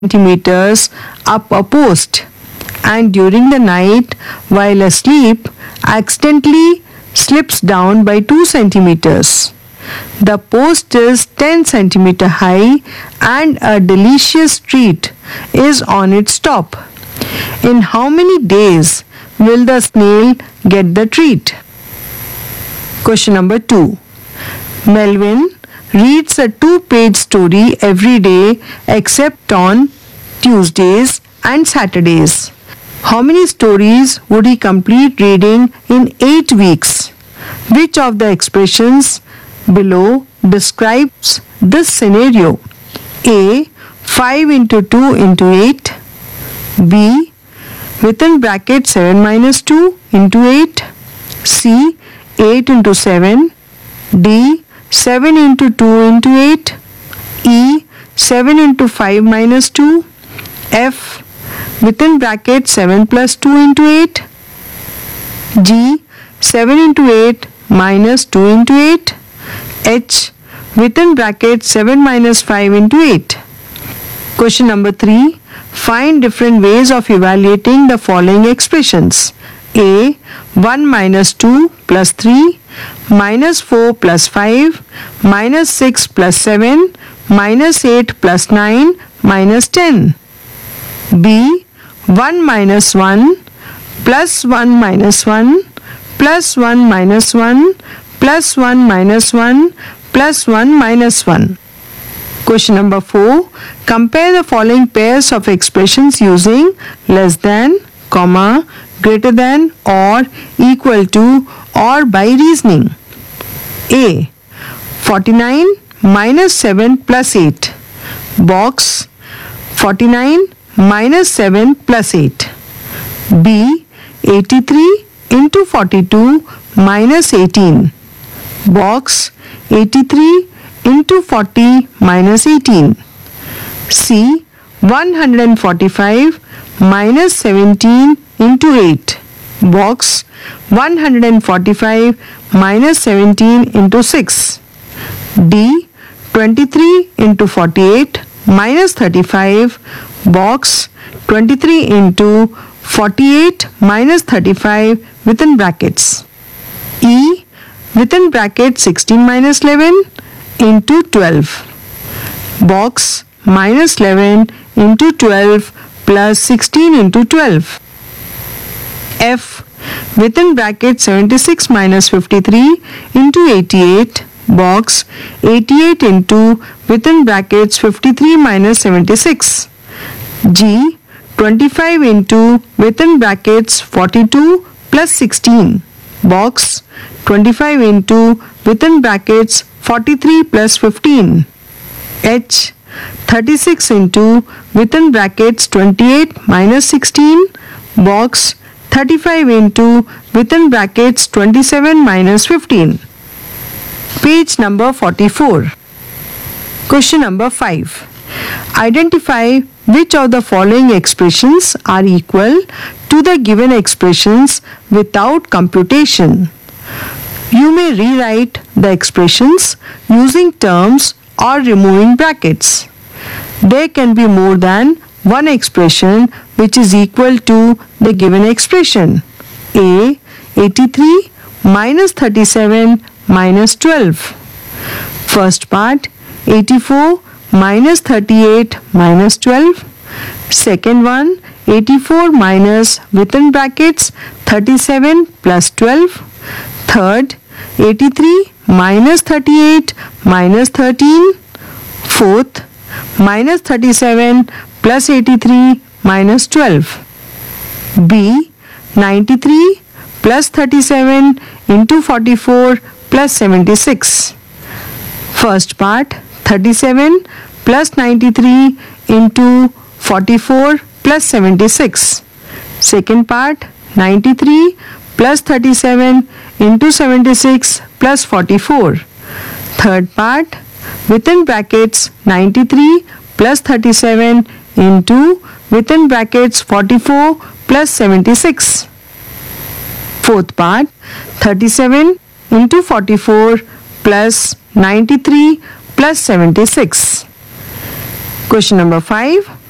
centimeters up a post, and during the night while asleep accidentally slips down by 2 centimeters. The post is 10 centimeter high and a delicious treat is on its top. In how many days will the snail get the treat? Question number 2. Melvin reads a 2-page story every day except on Tuesdays and Saturdays. How many stories would he complete reading in 8 weeks? Which of the expressions below describes this scenario? A. 5 into 2 into 8. B. Within bracket 7 minus 2 into 8. C. 8 into 7. D. 7 into 2 into 8. E. 7 into 5 minus 2. F. Within bracket 7 plus 2 into 8. G. 7 into 8 minus 2 into 8. H. Within bracket 7 minus 5 into 8. Question number 3. Find different ways of evaluating the following expressions. A. 1 minus 2 plus 3, minus 4 plus 5, minus 6 plus 7, minus 8 plus 9, minus 10. B. 1 minus 1, plus 1 minus 1, plus 1 minus 1, plus 1 minus 1, plus 1 minus 1. Question number 4. Compare the following pairs of expressions using less than, comma, greater than or equal to or by reasoning. A. 49 minus 7 plus 8. Box 49 minus 7 plus 8. B. 83 into 42 minus 18. Box 83 into 40 minus 18. C. 145 minus 17 into 8. Box 145 minus 17 into 6. D. 23 into 48 minus 35. Box 23 into 48 minus 35 within brackets. E. Within bracket 16 minus 11 into 12. Box minus 11 into 12 plus 16 into 12. F. Within bracket 76 minus 53 into 88. Box 88 into within brackets 53 minus 76. G. 25 into within brackets 42 plus 16. Box 25 into within brackets 43 plus 15. H. 36 into within brackets 28 minus 16. Box 35 into within brackets 27 minus 15. Page number 44. Question number 5. Identify which of the following expressions are equal to the given expressions without computation. You may rewrite the expressions using terms or removing brackets. There can be more than one expression which is equal to the given expression. A. 83 minus 37 minus 12. First part, 84 minus 38 minus 12. Second one, 84 minus within brackets 37 plus 12. Third, 83 minus 38 minus 13. Fourth, minus 37 plus 83 minus 12. B. 93 plus 37 into 44 plus 76. First part, 37 plus 93 into 44 plus 76. Second part, 93 plus 37 into 76 plus 44. Third part, within brackets 93 plus 37 into within brackets 44 plus 76. Fourth part, 37 into 44 plus 93 plus 76. Question number 5.